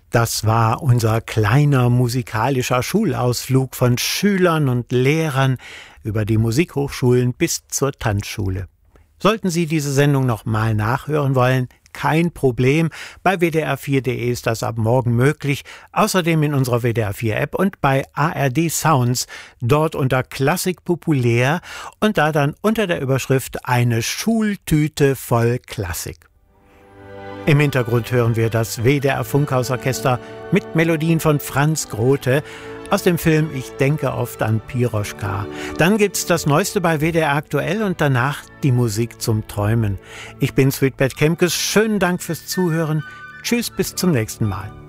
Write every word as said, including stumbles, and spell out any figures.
Das war unser kleiner musikalischer Schulausflug von Schülern und Lehrern über die Musikhochschulen bis zur Tanzschule. Sollten Sie diese Sendung noch mal nachhören wollen, kein Problem. Bei w d r vier punkt de ist das ab morgen möglich. Außerdem in unserer W D R vier App und bei A R D Sounds, dort unter Klassik populär und da dann unter der Überschrift eine Schultüte voll Klassik. Im Hintergrund hören wir das W D R Funkhausorchester mit Melodien von Franz Grothe aus dem Film Ich denke oft an Piroschka. Dann gibt's das Neueste bei W D R aktuell und danach die Musik zum Träumen. Ich bin Sweetbert Kemkes. Schönen Dank fürs Zuhören. Tschüss, bis zum nächsten Mal.